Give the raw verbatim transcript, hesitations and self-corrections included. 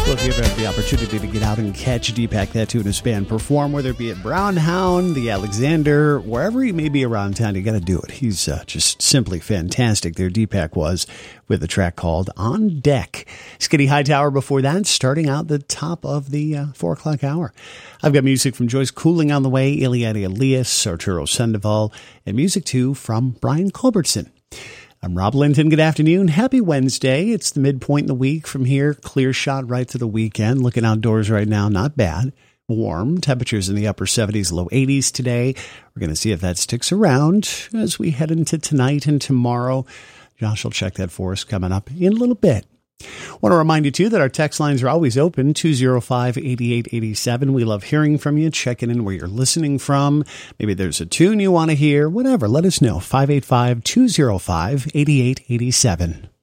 Well, if you ever have the opportunity to get out and catch Deepak Tattoo and his band perform, whether it be at Brown Hound, the Alexander, wherever he may be around town, you got to do it. He's uh, just simply fantastic there, Deepak was, with a track called On Deck. Skinny Hightower before that, starting out the top of the uh, four o'clock hour. I've got music from Joyce Cooling on the way, Iliad Elias, Arturo Sandoval, and music too from Brian Culbertson. I'm Rob Linton. Good afternoon. Happy Wednesday. It's the midpoint in the week from here. Clear shot right to the weekend. Looking outdoors right now, not bad. Warm. Temperatures in the upper seventies, low eighties today. We're going to see if that sticks around as we head into tonight and tomorrow. Josh will check that for us coming up in a little bit. I want to remind you, too, that our text lines are always open, two oh five, eight eight eight seven. We love hearing from you, checking in where you're listening from. Maybe there's a tune you want to hear, whatever. Let us know, five eight five, two oh five, eight eight eight seven.